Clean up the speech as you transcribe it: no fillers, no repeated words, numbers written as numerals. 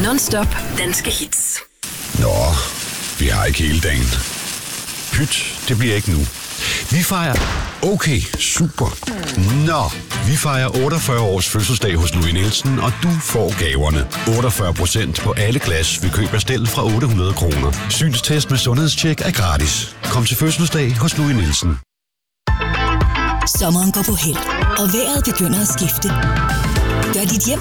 Non-stop danske hits. Nå, vi har ikke hele dagen. Pyt, det bliver ikke nu. Vi fejrer... Okay, super. Nå, vi fejrer 48 års fødselsdag hos Louis Nielsen, og du får gaverne. 48% på alle glas ved køb af stel fra 800 kroner. Synstest med sundhedstjek er gratis. Kom til fødselsdag hos Louis Nielsen. Sommeren går på held, og vejret begynder at skifte. Gør dit hjem